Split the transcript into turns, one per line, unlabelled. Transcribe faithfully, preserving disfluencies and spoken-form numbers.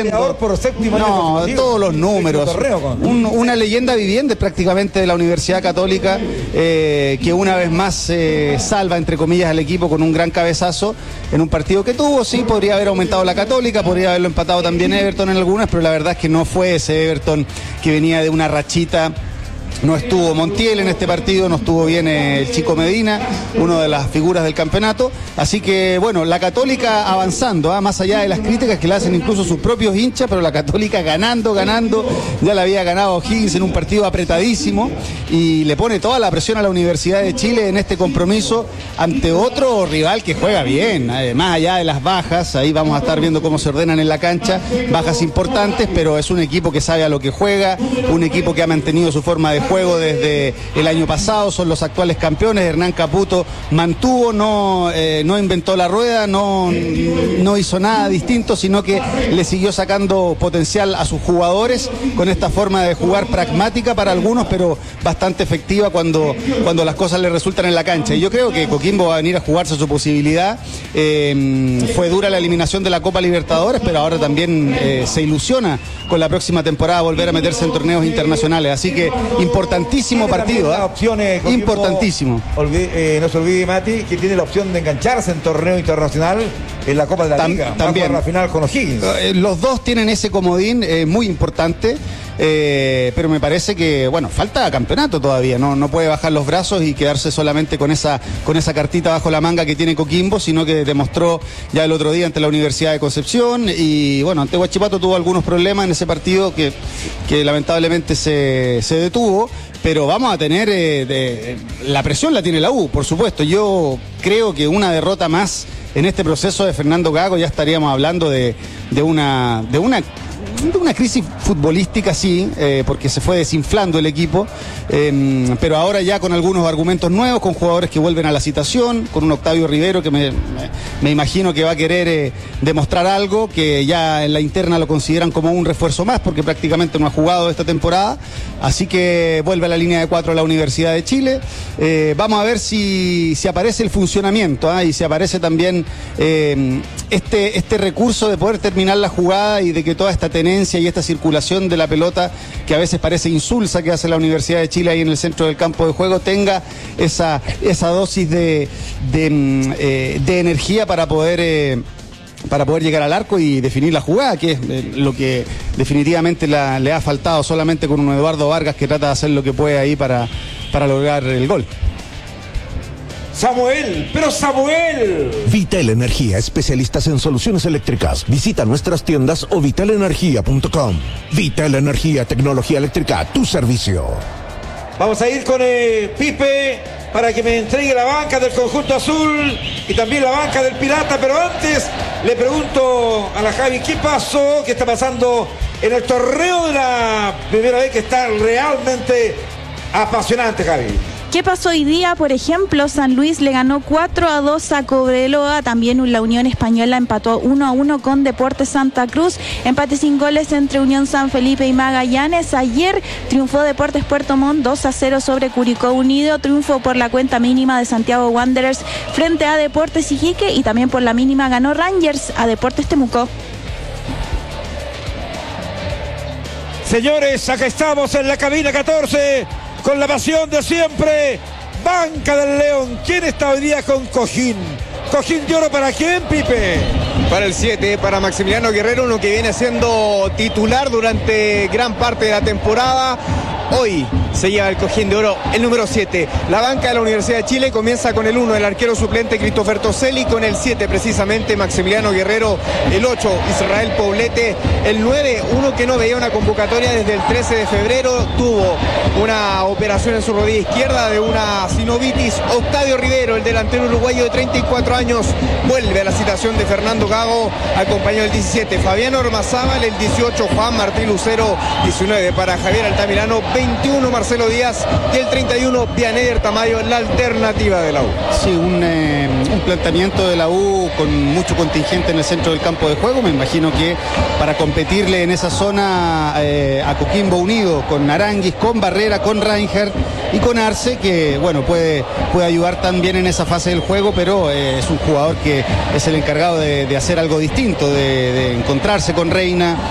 viviendo.
Por séptimo
no,
año
todos los números. Un, una leyenda viviente prácticamente de la Universidad Católica, eh, que una vez más eh, salva, entre comillas, al equipo con un gran cabezazo en un partido que tuvo. Sí, podría haber aumentado la Católica, podría haberlo empatado también Everton en algunas, pero la verdad es que no fue ese Everton que venía de una rachita. No estuvo Montiel en este partido, no estuvo bien el Chico Medina, una de las figuras del campeonato. Así que, bueno, la Católica avanzando, ¿eh? Más allá de las críticas que le hacen incluso sus propios hinchas, pero la Católica ganando, ganando. Ya la había ganado O'Higgins en un partido apretadísimo y le pone toda la presión a la Universidad de Chile en este compromiso ante otro rival que juega bien, ¿eh? Más allá de las bajas. Ahí vamos a estar viendo cómo se ordenan en la cancha, bajas importantes, pero es un equipo que sabe a lo que juega, un equipo que ha mantenido su forma de juego juego desde el año pasado, son los actuales campeones. Hernán Caputo mantuvo, no, eh, no inventó la rueda, no, no hizo nada distinto, sino que le siguió sacando potencial a sus jugadores con esta forma de jugar pragmática para algunos, pero bastante efectiva cuando, cuando las cosas le resultan en la cancha. Y yo creo que Coquimbo va a venir a jugarse su posibilidad. Eh, fue dura la eliminación de la Copa Libertadores, pero ahora también eh, se ilusiona con la próxima temporada volver a meterse en torneos internacionales. Así que importantísimo partido, ¿eh?
Opciones,
importantísimo.
Olvide, eh, no se olvide, Mati, que tiene la opción de engancharse en torneo internacional en la Copa de la
Tam,
Liga.
También.
Va a la final con O'Higgins.
Eh, los dos tienen ese comodín eh, muy importante. Eh, pero me parece que, bueno, falta campeonato todavía, no, no puede bajar los brazos y quedarse solamente con esa, con esa cartita bajo la manga que tiene Coquimbo, sino que demostró ya el otro día ante la Universidad de Concepción y, bueno, ante Huachipato tuvo algunos problemas en ese partido que, que lamentablemente se, se detuvo. Pero vamos a tener, eh, de, la presión la tiene la U, por supuesto. Yo creo que una derrota más en este proceso de Fernando Gago ya estaríamos hablando de, de una... De una de una crisis futbolística, sí, eh, porque se fue desinflando el equipo, eh, pero ahora ya con algunos argumentos nuevos, con jugadores que vuelven a la citación, con un Octavio Rivero que me, me, me imagino que va a querer eh, demostrar algo, que ya en la interna lo consideran como un refuerzo más, porque prácticamente no ha jugado esta temporada, así que vuelve a la línea de cuatro a la Universidad de Chile. Eh, vamos a ver si, si aparece el funcionamiento, ¿eh? Y si aparece también eh, este, este recurso de poder terminar la jugada y de que toda esta tenencia y esta circulación de la pelota que a veces parece insulsa que hace la Universidad de Chile ahí en el centro del campo de juego tenga esa, esa dosis de, de, eh, de energía para poder eh, para poder llegar al arco y definir la jugada, que es eh, lo que definitivamente la, le ha faltado solamente con un Eduardo Vargas que trata de hacer lo que puede ahí para, para lograr el gol.
Samuel, pero Samuel.
Vital Energía, especialistas en soluciones eléctricas. Visita nuestras tiendas o vital energía punto com. Vital Energía, tecnología eléctrica a tu servicio.
Vamos a ir con eh, Pipe para que me entregue la banca del conjunto azul y también la banca del Pirata, pero antes le pregunto a la Javi, ¿qué pasó? ¿Qué está pasando en el torneo de la primera vez que está realmente apasionante, Javi?
¿Qué pasó hoy día? Por ejemplo, San Luis le ganó cuatro a dos a Cobreloa, también la Unión Española empató uno a uno con Deportes Santa Cruz, empate sin goles entre Unión San Felipe y Magallanes. Ayer triunfó Deportes Puerto Montt dos a cero sobre Curicó Unido, triunfo por la cuenta mínima de Santiago Wanderers frente a Deportes Iquique y también por la mínima ganó Rangers a Deportes Temuco.
Señores, acá estamos en la cabina catorce. Con la pasión de siempre, Banca del León. ¿Quién está hoy día con Cojín? ¿Cojín de oro para quién, Pipe?
Para el siete, para Maximiliano Guerrero, uno que viene siendo titular durante gran parte de la temporada. Hoy se lleva el cojín de oro el número siete. La banca de la Universidad de Chile comienza con el uno, el arquero suplente Christopher Toselli, con el siete precisamente Maximiliano Guerrero, el ocho Israel Poblete, el nueve, uno que no veía una convocatoria desde el trece de febrero, tuvo una operación en su rodilla izquierda de una sinovitis, Octavio Rivero, el delantero uruguayo de treinta y cuatro años, vuelve a la citación de Fernando Gago, acompañado del diecisiete Fabián Ormazábal, el dieciocho Juan Martín Lucero, diecinueve para Javier Altamirano, veintiuno Marcelo Díaz y el treinta y uno Vianeder Tamayo, la alternativa de la U.
Sí, un, eh, un planteamiento de la U con mucho contingente en el centro del campo de juego. Me imagino que para competirle en esa zona eh, a Coquimbo Unido, con Aranguis, con Barrera, con Reinhardt y con Arce, que bueno, puede, puede ayudar también en esa fase del juego, pero eh, es un jugador que es el encargado de, de hacer algo distinto, de, de encontrarse con Reina,